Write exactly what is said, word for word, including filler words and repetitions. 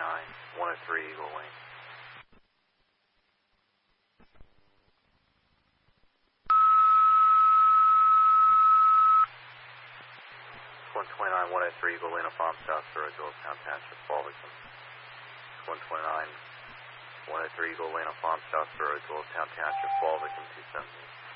nine, one oh three Eagle Lane. one twenty-nine, one oh three Eagle Lane, a farm south for Doylestown Township, fall victim. one twenty-nine, one oh three Eagle Lane, a farm south for Doylestown Township, fall victim two seventy.